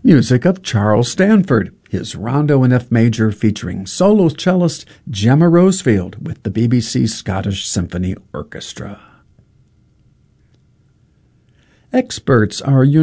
Music of Charles Stanford, his Rondo in F major featuring solo cellist Gemma Rosefield with the BBC Scottish Symphony Orchestra. Experts are